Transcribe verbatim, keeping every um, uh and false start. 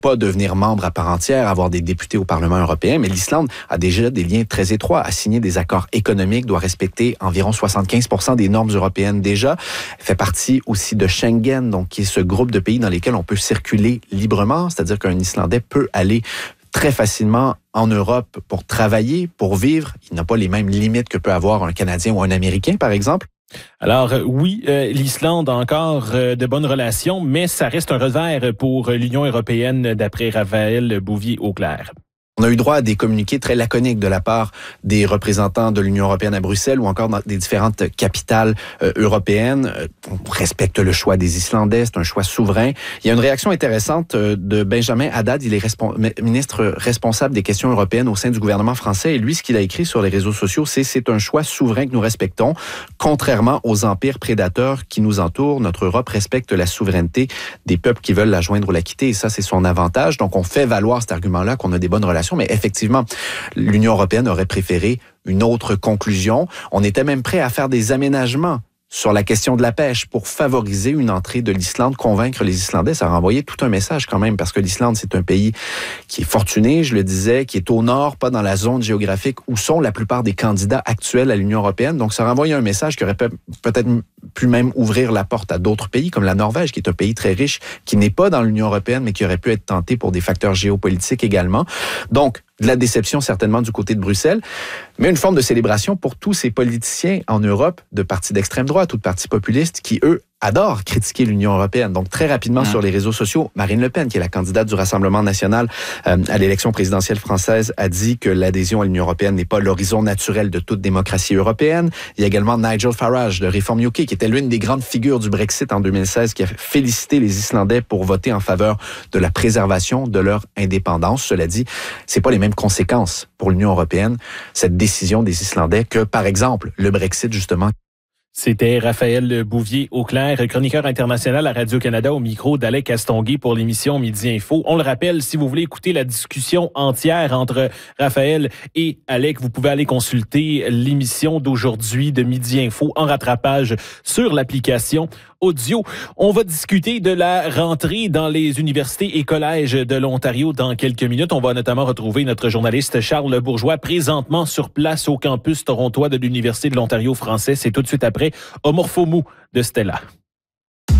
pas devenir membre à part entière, avoir des députés au Parlement européen, mais l'Islande a déjà des liens très étroits, a signé des accords économiques, doit respecter environ soixante-quinze pour cent des normes européennes déjà, fait partie aussi de Schengen, donc qui est ce groupe de pays dans lesquels on peut circuler librement, c'est-à-dire qu'un Islandais peut aller très facilement en Europe pour travailler, pour vivre. Il n'a pas les mêmes limites que peut avoir un Canadien ou un Américain, par exemple. Alors oui, euh, l'Islande a encore euh, de bonnes relations, mais ça reste un revers pour l'Union européenne, d'après Raphaël Bouvier-Auclair. On a eu droit à des communiqués très laconiques de la part des représentants de l'Union européenne à Bruxelles ou encore dans des différentes capitales euh, européennes. Euh, on respecte le choix des Islandais, c'est un choix souverain. Il y a une réaction intéressante euh, de Benjamin Haddad, il est respons- ministre responsable des questions européennes au sein du gouvernement français. Et lui, ce qu'il a écrit sur les réseaux sociaux, c'est « C'est un choix souverain que nous respectons. Contrairement aux empires prédateurs qui nous entourent, notre Europe respecte la souveraineté des peuples qui veulent la joindre ou la quitter. » Et ça, c'est son avantage. Donc, on fait valoir cet argument-là qu'on a des bonnes relations. Mais effectivement, l'Union européenne aurait préféré une autre conclusion. On était même prêt à faire des aménagements sur la question de la pêche pour favoriser une entrée de l'Islande, convaincre les Islandais. Ça renvoyait tout un message quand même, parce que l'Islande, c'est un pays qui est fortuné, je le disais, qui est au nord, pas dans la zone géographique où sont la plupart des candidats actuels à l'Union européenne. Donc, ça renvoyait un message qui aurait peut-être pu même ouvrir la porte à d'autres pays, comme la Norvège, qui est un pays très riche, qui n'est pas dans l'Union européenne, mais qui aurait pu être tenté pour des facteurs géopolitiques également. Donc, de la déception certainement du côté de Bruxelles, mais une forme de célébration pour tous ces politiciens en Europe de partis d'extrême droite ou de partis populistes qui, eux, adorent critiquer l'Union européenne. Donc, très rapidement, mmh. sur les réseaux sociaux, Marine Le Pen, qui est la candidate du Rassemblement national euh, à l'élection présidentielle française, a dit que l'adhésion à l'Union européenne n'est pas l'horizon naturel de toute démocratie européenne. Il y a également Nigel Farage de Reform U K, qui était l'une des grandes figures du Brexit en deux mille seize, qui a félicité les Islandais pour voter en faveur de la préservation de leur indépendance. Cela dit, c'est pas les mêmes conséquences pour l'Union européenne, cette décision des Islandais, que, par exemple, le Brexit, justement. C'était Raphaël Bouvier-Auclair, chroniqueur international à Radio-Canada, au micro d'Alec Castonguay pour l'émission Midi Info. On le rappelle, si vous voulez écouter la discussion entière entre Raphaël et Alec, vous pouvez aller consulter l'émission d'aujourd'hui de Midi Info en rattrapage sur l'application audio. On va discuter de la rentrée dans les universités et collèges de l'Ontario dans quelques minutes. On va notamment retrouver notre journaliste Charles Bourgeois, présentement sur place au campus torontois de l'Université de l'Ontario français. C'est tout de suite après Omorphomou de Stella.